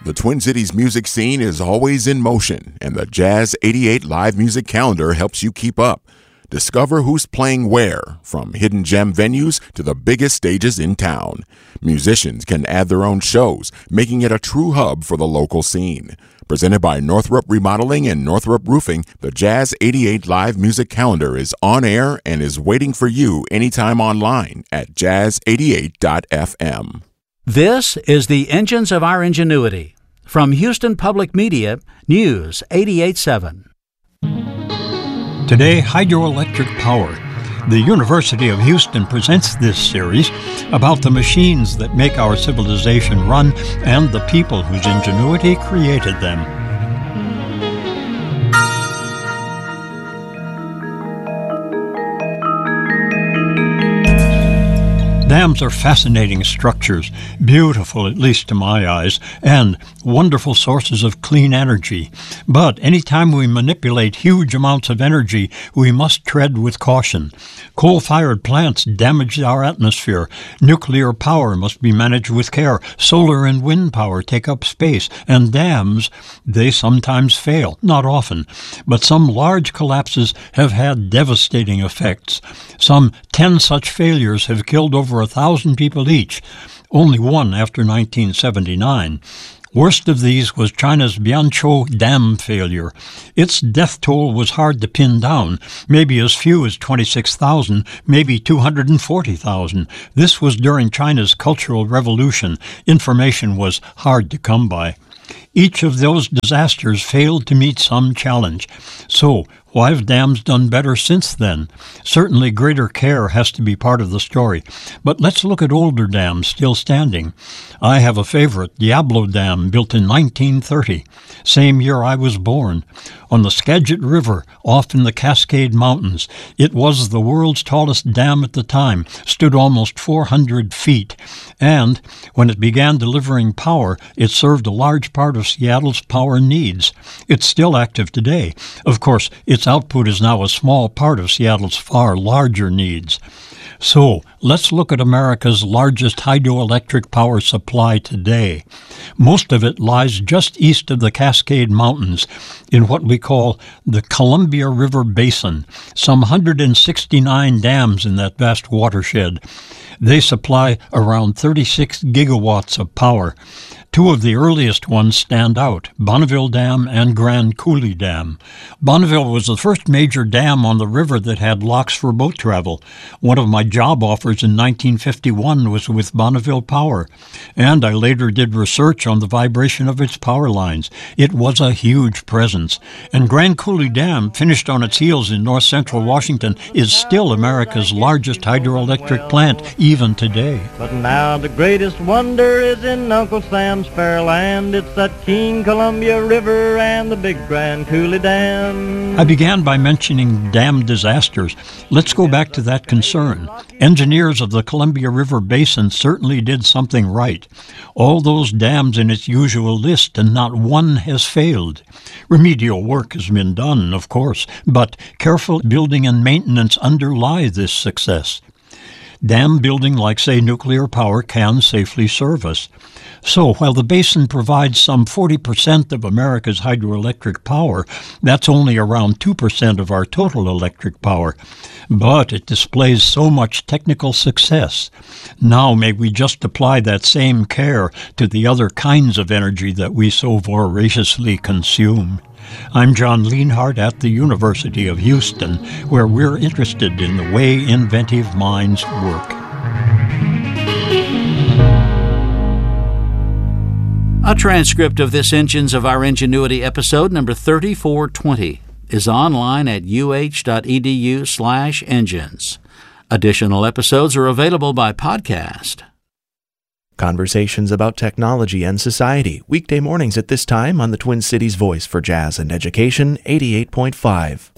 The Twin Cities music scene is always in motion, and the Jazz 88 live music calendar helps you keep up. Discover who's playing where, from hidden gem venues to the biggest stages in town. Musicians can add their own shows, making it a true hub for the local scene. Presented by Northrop Remodeling and Northrop Roofing, the Jazz 88 live music calendar is on air and is waiting for you anytime online at jazz88.fm. This is the Engines of Our Ingenuity. From Houston Public Media, News 88.7. Today, hydroelectric power. The University of Houston presents this series about the machines that make our civilization run and the people whose ingenuity created them. Dams are fascinating structures, beautiful at least to my eyes, and wonderful sources of clean energy. But anytime we manipulate huge amounts of energy, we must tread with caution. Coal-fired plants damage our atmosphere. Nuclear power must be managed with care. Solar and wind power take up space. And dams, they sometimes fail, not often. But some large collapses have had devastating effects. Some 10 such failures have killed over 1,000 people each, only one after 1979. Worst of these was China's Bianzhou Dam failure. Its death toll was hard to pin down, maybe as few as 26,000, maybe 240,000. This was during China's Cultural Revolution. Information was hard to come by. Each of those disasters failed to meet some challenge. So, why have dams done better since then? Certainly greater care has to be part of the story. But let's look at older dams still standing. I have a favorite, Diablo Dam, built in 1930, same year I was born. On the Skagit River, off in the Cascade Mountains. It was the world's tallest dam at the time, stood almost 400 feet. And when it began delivering power, it served a large part of Seattle's power needs. It's still active today. Of course, its output is now a small part of Seattle's far larger needs. So, let's look at America's largest hydroelectric power supply today. Most of it lies just east of the Cascade Mountains in what we call the Columbia River Basin, some 169 dams in that vast watershed. They supply around 36 gigawatts of power. Two of the earliest ones stand out, Bonneville Dam and Grand Coulee Dam. Bonneville was the first major dam on the river that had locks for boat travel. One of my job offers in 1951 was with Bonneville Power, and I later did research on the vibration of its power lines. It was a huge presence. And Grand Coulee Dam, finished on its heels in north-central Washington, is still America's largest hydroelectric plant, even today. But now the greatest wonder is in Uncle Sam's fair land. It's that keen Columbia River and the big Grand Coulee Dam. I began by mentioning dam disasters. Let's go back to that concern. Engineers of the Columbia River Basin certainly did something right. All those dams in its usual list, and not one has failed. Remedial work has been done, of course, but careful building and maintenance underlie this success. Dam building, like, say, nuclear power, can safely serve us. So, while the basin provides some 40% of America's hydroelectric power, that's only around 2% of our total electric power. But it displays so much technical success. Now may we just apply that same care to the other kinds of energy that we so voraciously consume. I'm John Lienhardt at the University of Houston, where we're interested in the way inventive minds work. A transcript of this Engines of Our Ingenuity episode number 3420 is online at uh.edu/engines. Additional episodes are available by podcast. Conversations about technology and society, weekday mornings at this time on the Twin Cities Voice for Jazz and Education 88.5.